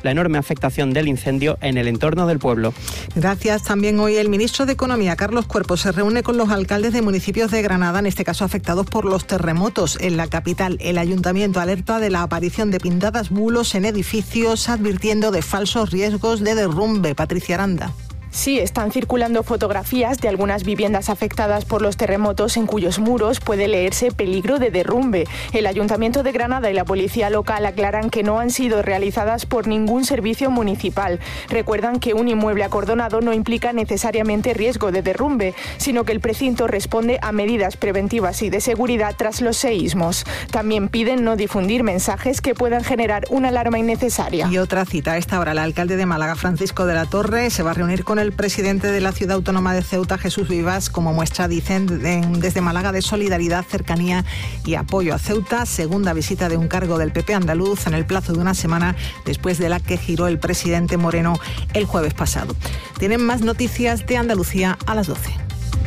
la enorme afectación del incendio en el entorno del pueblo. Gracias. También hoy el ministro de Economía, Carlos Cuerpo, se reúne con los alcaldes de municipios de Granada, en este caso afectados por los terremotos. En la capital, el ayuntamiento alerta de la aparición de pintadas bulos en edificios, advirtiendo de falsos riesgos de derrumbe. Patricia Aranda. Sí, están circulando fotografías de algunas viviendas afectadas por los terremotos en cuyos muros puede leerse peligro de derrumbe. El Ayuntamiento de Granada y la Policía Local aclaran que no han sido realizadas por ningún servicio municipal. Recuerdan que un inmueble acordonado no implica necesariamente riesgo de derrumbe, sino que el precinto responde a medidas preventivas y de seguridad tras los seísmos. También piden no difundir mensajes que puedan generar una alarma innecesaria. Y otra cita a esta hora. El alcalde de Málaga, Francisco de la Torre, se va a reunir con el presidente de la ciudad autónoma de Ceuta, Jesús Vivas, como muestra, dicen, desde Málaga, de solidaridad, cercanía y apoyo a Ceuta. Segunda visita de un cargo del PP andaluz en el plazo de una semana, después de la que giró el presidente Moreno el jueves pasado. Tienen más noticias de Andalucía a las 12.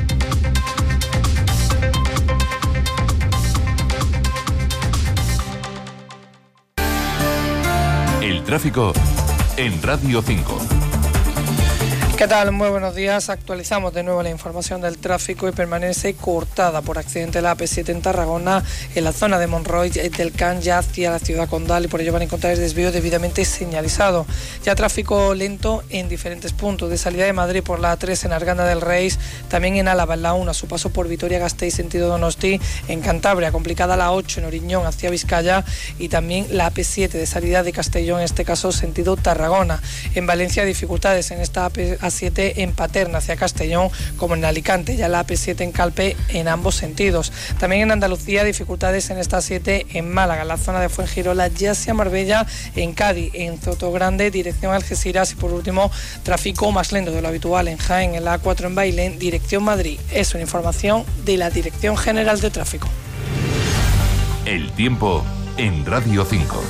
El tráfico en Radio 5. ¿Qué tal? Muy buenos días. Actualizamos de nuevo la información del tráfico y permanece cortada por accidente la AP7 en Tarragona, en la zona de Monroy del Can, ya hacia la ciudad condal, y por ello van a encontrar el desvío debidamente señalizado. Ya tráfico lento en diferentes puntos, de salida de Madrid por la A3 en Arganda del Rey, también en Álava, en la 1, a su paso por Vitoria-Gasteiz sentido Donosti, en Cantabria, complicada la 8 en Oriñón hacia Vizcaya, y también la AP7 de salida de Castellón, en este caso sentido Tarragona. En Valencia, dificultades en esta AP7 en Paterna hacia Castellón, como en Alicante, ya la AP7 en Calpe en ambos sentidos. También en Andalucía, dificultades en esta 7 en Málaga, en la zona de Fuengirola, ya hacia Marbella, en Cádiz, en Sotogrande, dirección Algeciras, y por último, tráfico más lento de lo habitual en Jaén, en la A4 en Bailén, dirección Madrid. Es una información de la Dirección General de Tráfico. El tiempo en Radio 5.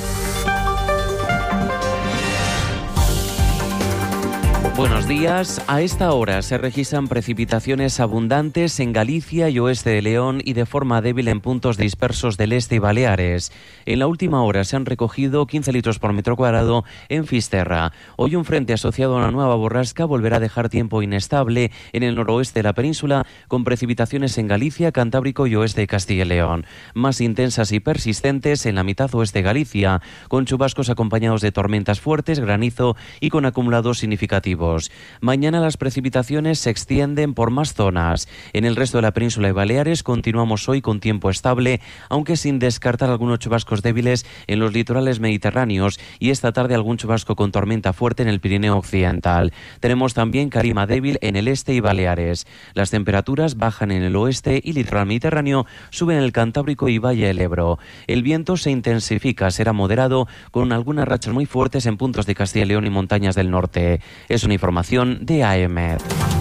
Buenos días. A esta hora se registran precipitaciones abundantes en Galicia y oeste de León y de forma débil en puntos dispersos del este y Baleares. En la última hora se han recogido 15 litros por metro cuadrado en Fisterra. Hoy un frente asociado a una nueva borrasca volverá a dejar tiempo inestable en el noroeste de la península, con precipitaciones en Galicia, Cantábrico y oeste de Castilla y León. Más intensas y persistentes en la mitad oeste de Galicia, con chubascos acompañados de tormentas fuertes, granizo y con acumulados significativos. Mañana las precipitaciones se extienden por más zonas. En el resto de la península y Baleares continuamos hoy con tiempo estable, aunque sin descartar algunos chubascos débiles en los litorales mediterráneos, y esta tarde algún chubasco con tormenta fuerte en el Pirineo occidental. Tenemos también calima débil en el este y Baleares. Las temperaturas bajan en el oeste y litoral mediterráneo, suben en el Cantábrico y Valle del Ebro. El viento se intensifica, será moderado, con algunas rachas muy fuertes en puntos de Castilla y León y montañas del norte. Es una información de AEMET.